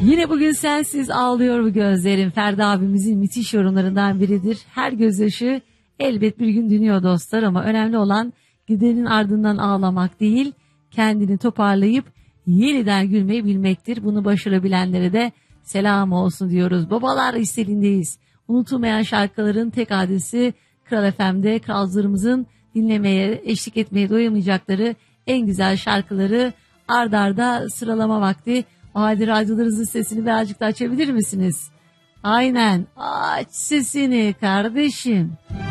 Yine bugün sensiz ağlıyor bu gözlerim. Ferdi abimizin müthiş yorumlarından biridir. Her gözyaşı elbet bir gün dönüyor dostlar ama önemli olan gidenin ardından ağlamak değil, kendini toparlayıp yeniden gülmeyi bilmektir. Bunu başarabilenlere de selam olsun diyoruz. Babalar istelindeyiz. Unutulmayan şarkıların tek adresi Kral FM'de kralcılarımızın dinlemeye, eşlik etmeye doyamayacakları en güzel şarkıları ard arda sıralama vakti. O halde radyolarınızın sesini birazcık da açabilir misiniz? Aynen, aç sesini kardeşim.